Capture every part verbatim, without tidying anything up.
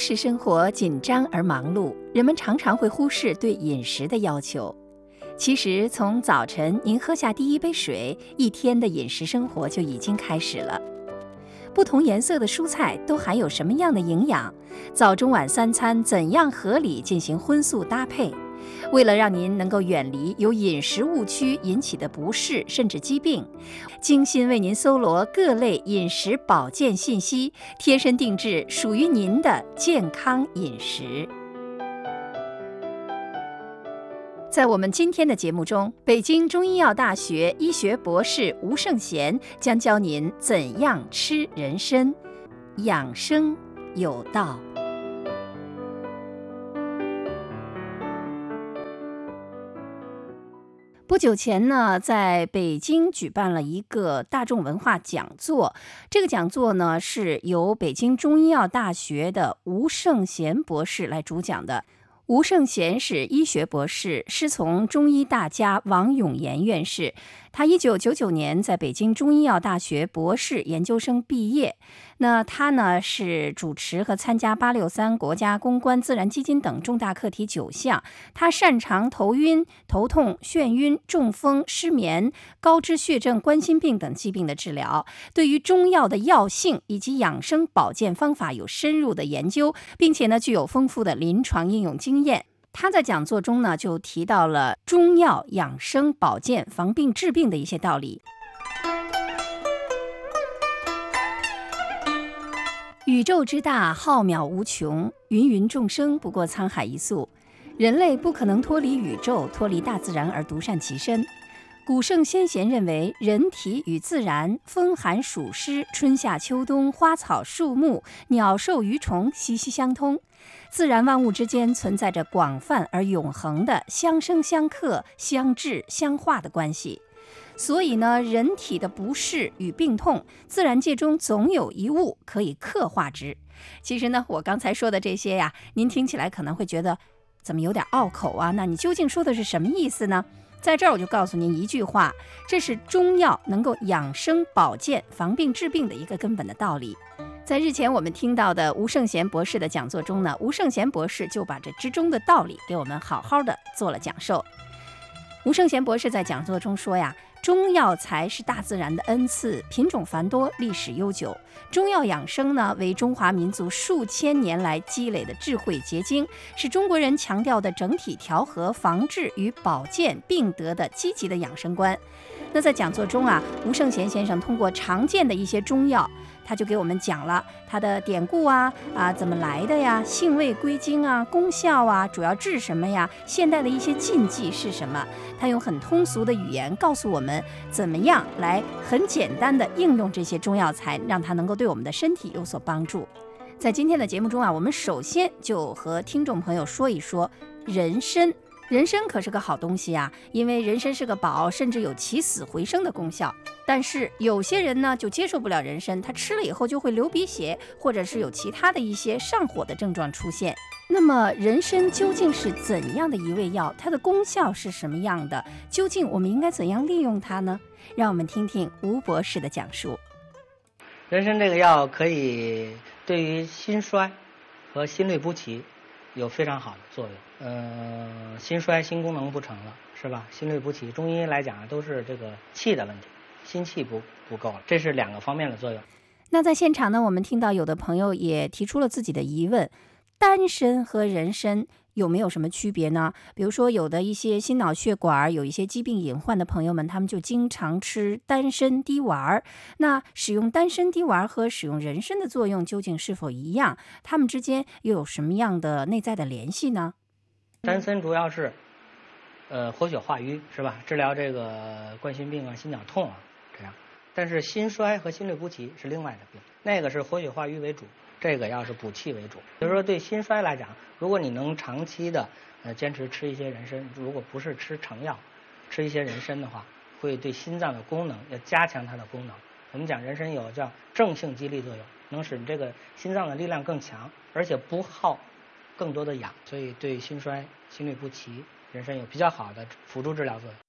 市生活紧张而忙碌，人们常常会忽视对饮食的要求。其实，从早晨您喝下第一杯水，一天的饮食生活就已经开始了。不同颜色的蔬菜都含有什么样的营养？早中晚三餐怎样合理进行荤素搭配？为了让您能够远离由饮食误区引起的不适甚至疾病，精心为您搜罗各类饮食保健信息，贴身定制属于您的健康饮食。在我们今天的节目中，北京中医药大学医学博士吴胜贤将教您怎样吃人参，养生有道。不久前呢，在北京举办了一个大众文化讲座。这个讲座呢，是由北京中医药大学的吴胜贤博士来主讲的。吴胜贤是医学博士，师从中医大家王永炎院士。他一九九九年在北京中医药大学博士研究生毕业。那他呢是主持和参加八六三国家公关自然基金等重大课题九项。他擅长头晕、头痛、眩晕、中风、失眠、高脂血症、冠心病等疾病的治疗。对于中药的药性以及养生保健方法有深入的研究，并且呢具有丰富的临床应用经验。他在讲座中呢就提到了中药养生保健防病治病的一些道理。宇宙之大，浩渺无穷，芸芸众生不过沧海一粟。人类不可能脱离宇宙，脱离大自然而独善其身。古圣先贤认为，人体与自然、风寒暑湿、春夏秋冬、花草树木、鸟兽鱼虫息息相通。自然万物之间存在着广泛而永恒的相生相克、相治相化的关系。所以呢，人体的不适与病痛，自然界中总有一物可以刻画之。其实呢，我刚才说的这些呀，您听起来可能会觉得怎么有点拗口啊？那你究竟说的是什么意思呢？在这儿我就告诉您一句话，这是中药能够养生保健、防病治病的一个根本的道理。在日前我们听到的吴胜贤博士的讲座中呢，吴胜贤博士就把这之中的道理给我们好好的做了讲授。吴胜贤博士在讲座中说呀，中药材是大自然的恩赐，品种繁多，历史悠久。中药养生呢，为中华民族数千年来积累的智慧结晶，是中国人强调的整体调和、防治与保健病得的积极的养生观。那在讲座中啊，吴胜贤先生通过常见的一些中药，他就给我们讲了它的典故啊啊怎么来的呀，性味归经啊，功效啊，主要治什么呀，现代的一些禁忌是什么。他用很通俗的语言告诉我们怎么样来很简单的应用这些中药材，让它能够对我们的身体有所帮助。在今天的节目中啊，我们首先就和听众朋友说一说人参。人参可是个好东西啊，因为人参是个宝，甚至有起死回生的功效。但是有些人呢就接受不了人参，他吃了以后就会流鼻血，或者是有其他的一些上火的症状出现。那么人参究竟是怎样的一味药？它的功效是什么样的？究竟我们应该怎样利用它呢？让我们听听吴博士的讲述。 人参这个药可以对于心衰和心律不齐有非常好的作用。呃，心衰心功能不成了，是吧？心律不齐，中医来讲都是这个气的问题，心气不不够了，这是两个方面的作用。 那在现场呢，我们听到有的朋友也提出了自己的疑问，丹参和人参有没有什么区别呢？比如说有的一些心脑血管有一些疾病隐患的朋友们，他们就经常吃丹参滴丸。那使用丹参滴丸和使用人参的作用究竟是否一样？它们之间又有什么样的内在的联系呢？ 丹参主要是呃活血化瘀，是吧？治疗这个冠心病啊、心绞痛啊这样。但是心衰和心律不齐是另外的病，那个是活血化瘀为主，这个要是补气为主。比如说对心衰来讲，如果你能长期的呃坚持吃一些人参，如果不是吃成药，吃一些人参的话，会对心脏的功能要加强它的功能。我们讲人参有叫正性激励作用，能使这个心脏的力量更强，而且不耗更多的氧，所以对心衰、心律不齐，人参有比较好的辅助治疗作用。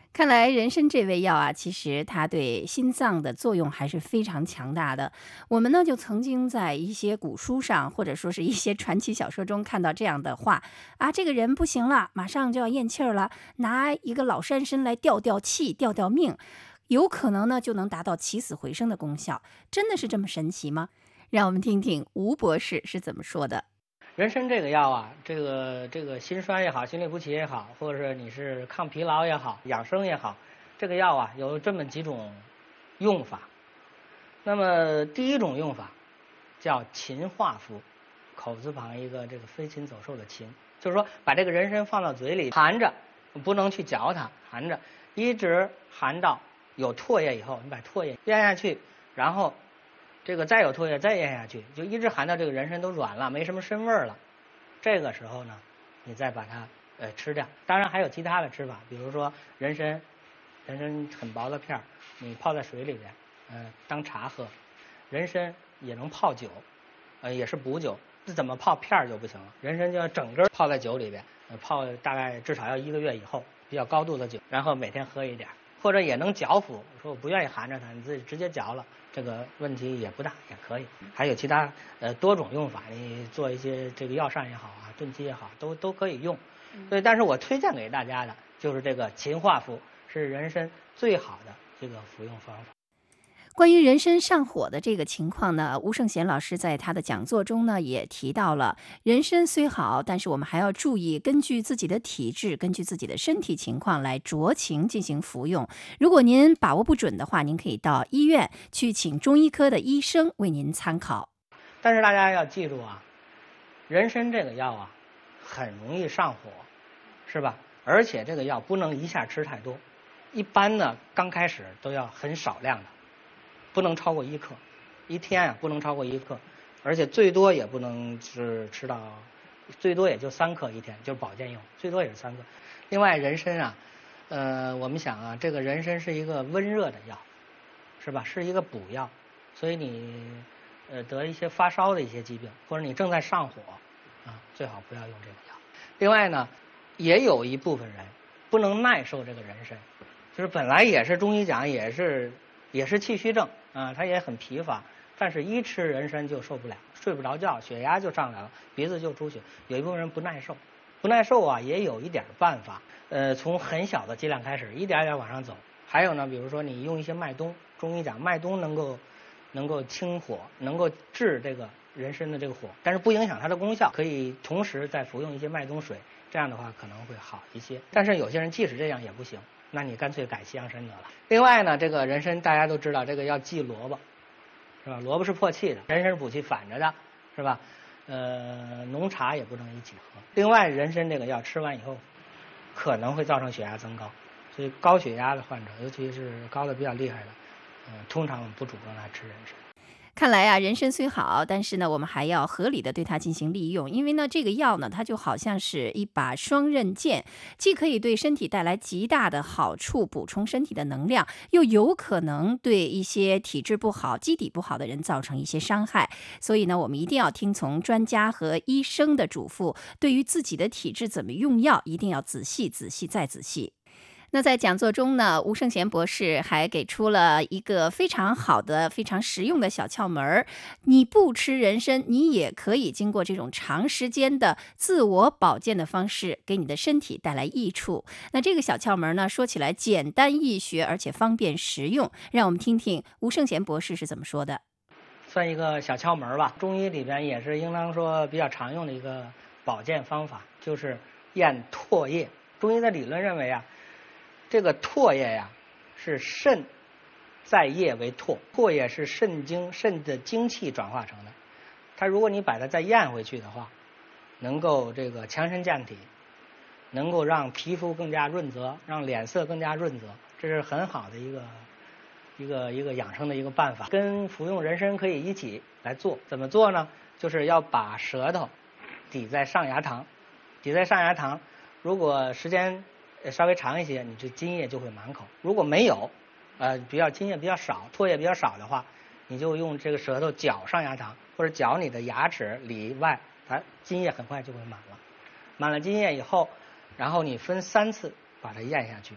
看来人参这味药啊，其实它对心脏的作用还是非常强大的。我们呢就曾经在一些古书上，或者说是一些传奇小说中看到这样的话啊，这个人不行了，马上就要咽气儿了，拿一个老山参来吊吊气、吊吊命，有可能呢就能达到起死回生的功效。真的是这么神奇吗？让我们听听吴博士是怎么说的。 人参这个药啊，这个这个心衰也好，心律不齐也好，或者是你是抗疲劳也好，养生也好，这个药啊有这么几种用法。那么第一种用法叫禽化服，口字旁一个这个飞禽走兽的禽，就是说把这个人参放到嘴里含着，不能去嚼它，含着一直含到有唾液以后，你把唾液咽下去，然后这个再有唾液再咽下去，就一直含到这个人参都软了，没什么参味儿了。这个时候呢，你再把它呃吃掉。当然还有其他的吃法，比如说人参，人参很薄的片儿，你泡在水里边，呃当茶喝。人参也能泡酒，呃也是补酒。这怎么泡片儿就不行了？人参就要整根泡在酒里边，呃泡大概至少要一个月以后，比较高度的酒，然后每天喝一点。或者也能嚼服，说我不愿意含着它，你自己直接嚼了，这个问题也不大，也可以。还有其他呃多种用法，你做一些这个药膳也好啊，炖鸡也好，都都可以用。对，但是我推荐给大家的就是这个禽化服，是人参最好的这个服用方法。 关于人参上火的这个情况呢，吴胜贤老师在他的讲座中呢也提到了，人参虽好，但是我们还要注意根据自己的体质，根据自己的身体情况来酌情进行服用。如果您把握不准的话，您可以到医院去请中医科的医生为您参考。 但是大家要记住啊，人参这个药啊很容易上火，是吧？而且这个药不能一下吃太多，一般呢刚开始都要很少量的，不能超过一克，一天啊不能超过一克，而且最多也不能是吃到，最多也就三克一天，就是保健用，最多也是三克。另外人参啊，呃，我们想啊，这个人参是一个温热的药，是吧？是一个补药，所以你呃得一些发烧的一些疾病，或者你正在上火啊，最好不要用这个药。另外呢，也有一部分人不能耐受这个人参，就是本来也是中医讲也是也是气虚症啊，他也很疲乏，但是一吃人参就受不了，睡不着觉，血压就上来了，鼻子就出血。有一部分人不耐受，不耐受啊，也有一点办法，呃，从很小的剂量开始，一点点往上走。还有呢，比如说你用一些麦冬，中医讲麦冬能够能够清火，能够治这个人参的这个火，但是不影响它的功效，可以同时再服用一些麦冬水，这样的话可能会好一些。但是有些人即使这样也不行，那你干脆改西洋参得了。另外呢，这个人参大家都知道，这个要忌萝卜，是吧？萝卜是破气的，人参是补气，反着的，是吧？呃，浓茶也不能一起喝。另外，人参这个药吃完以后，可能会造成血压增高，所以高血压的患者，尤其是高的比较厉害的，呃，通常不主张来吃人参。 看来啊，人参虽好，但是呢，我们还要合理的对它进行利用，因为呢，这个药呢，它就好像是一把双刃剑，既可以对身体带来极大的好处，补充身体的能量，又有可能对一些体质不好、基底不好的人造成一些伤害。所以呢，我们一定要听从专家和医生的嘱咐，对于自己的体质怎么用药，一定要仔细、仔细再仔细。那在讲座中呢，吴胜贤博士还给出了一个非常好的、非常实用的小窍门儿。你不吃人参，你也可以经过这种长时间的自我保健的方式，给你的身体带来益处。那这个小窍门呢，说起来简单易学，而且方便实用。让我们听听吴胜贤博士是怎么说的。 算一个小窍门吧，中医里边也是应当说比较常用的一个保健方法，就是验唾液。中医的理论认为啊，这个唾液呀，是肾在液为唾，唾液是肾精肾的精气转化成的。它如果你把它再咽回去的话，能够这个强身健体，能够让皮肤更加润泽，让脸色更加润泽，这是很好的一个一个一个养生的一个办法。跟服用人参可以一起来做。怎么做呢？就是要把舌头抵在上牙膛，抵在上牙膛。如果时间稍微长一些，你这津液就会满口。如果没有，呃，比较津液比较少，唾液比较少的话，你就用这个舌头绞上牙膛，或者绞你的牙齿里外，它津液很快就会满了。满了津液以后，然后你分三次把它咽下去，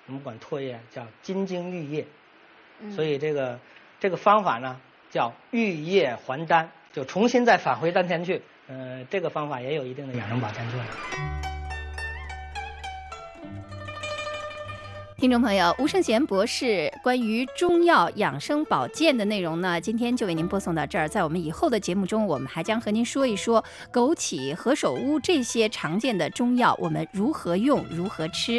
我们管唾液叫金精玉液， 嗯、 所以这个这个方法呢叫玉液还丹，就重新再返回丹田去。呃，这个方法也有一定的养生保健作用。 听众朋友，吴胜贤博士关于中药养生保健的内容呢，今天就为您播送到这儿。在我们以后的节目中，我们还将和您说一说枸杞、何首乌这些常见的中药，我们如何用、如何吃。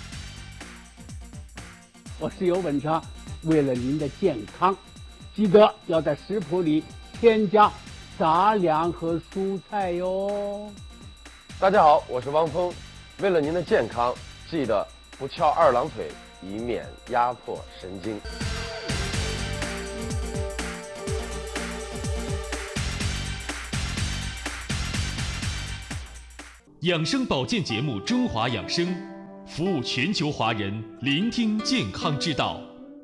我是尤文强，为了您的健康，记得要在食谱里添加杂粮和蔬菜哟。 大家好，我是汪峰，为了您的健康，记得不翘二郎腿，以免压迫神经。 养生保健节目《中华养生》，服务全球华人，聆听健康之道。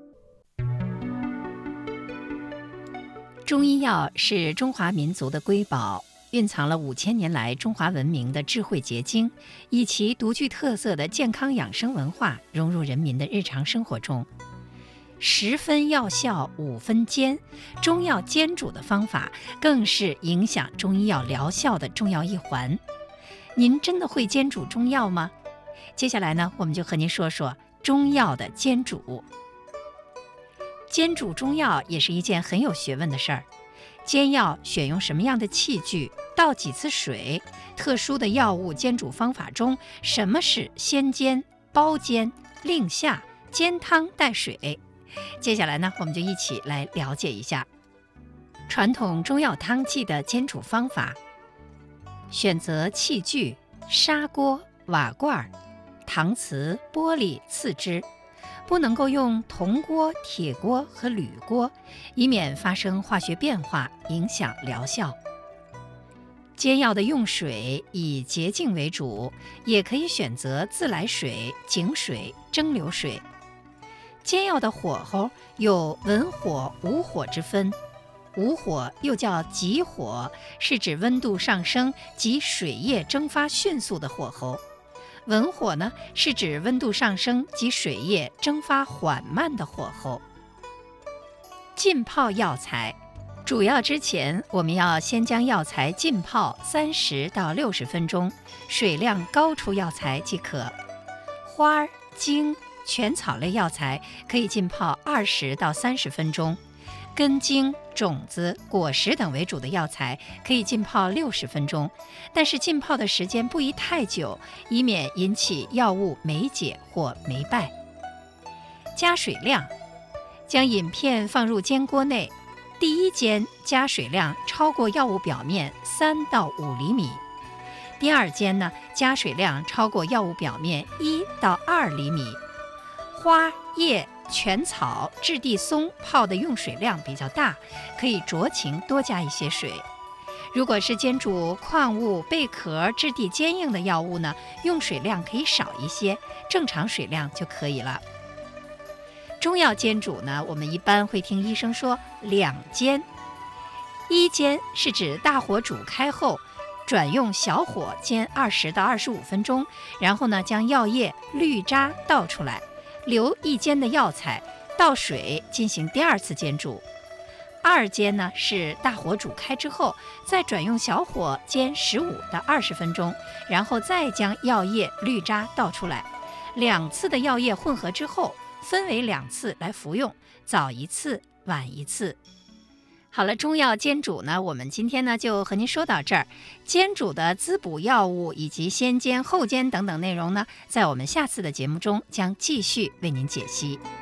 中医药是中华民族的瑰宝，蕴藏了五千年来中华文明的智慧结晶，以其独具特色的健康养生文化融入人民的日常生活中。十分药效，五分煎，中药煎煮的方法更是影响中医药疗效的重要一环。您真的会煎煮中药吗？接下来呢，我们就和您说说中药的煎煮。煎煮中药也是一件很有学问的事儿。煎药选用什么样的器具，倒几次水，特殊的药物煎煮方法中，什么是先煎、包煎、另下、煎汤带水？接下来呢，我们就一起来了解一下传统中药汤剂的煎煮方法。选择器具：砂锅、瓦罐、搪瓷、玻璃、次之。不能够用铜锅、铁锅和铝锅，以免发生化学变化，影响疗效。煎药的用水以洁净为主，也可以选择自来水、井水、蒸馏水。煎药的火候有文火、武火之分。武火又叫急火，是指温度上升及水液蒸发迅速的火候。文火呢，是指温度上升及水液蒸发缓慢的火候。浸泡药材，煮药之前，我们要先将药材浸泡三十到六十分钟，水量高出药材即可。花、茎、全草类药材可以浸泡二十到三十分钟。根茎、种子、果实等为主的药材可以浸泡六十分钟，但是浸泡的时间不宜太久，以免引起药物霉解或霉败。加水量，将饮片放入煎锅内，第一煎加水量超过药物表面三到五厘米，第二煎呢，加水量超过药物表面一到二厘米。花叶全草、质地松泡的用水量比较大，可以酌情多加一些水。如果是煎煮矿物、贝壳、质地坚硬的药物呢，用水量可以少一些，正常水量就可以了。中药煎煮呢，我们一般会听医生说两煎。一煎是指大火煮开后，转用小火煎二十到二十五分钟，然后呢，将药液、滤渣倒出来。留一煎的药材，倒水进行第二次煎煮。二煎呢是大火煮开之后，再转用小火煎十五到二十分钟，然后再将药液、滤渣倒出来。两次的药液混合之后，分为两次来服用，早一次，晚一次。好了，中药煎煮呢，我们今天呢就和您说到这儿。煎煮的滋补药物以及先煎后煎等等内容呢，在我们下次的节目中将继续为您解析。